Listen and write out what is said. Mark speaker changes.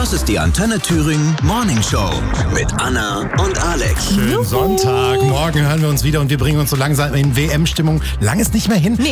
Speaker 1: Das ist die Antenne Thüringen Morning Show mit Anna und Alex.
Speaker 2: Schönen Sonntag. Morgen hören wir uns wieder und wir bringen uns so langsam in WM-Stimmung. Lang ist nicht mehr hin.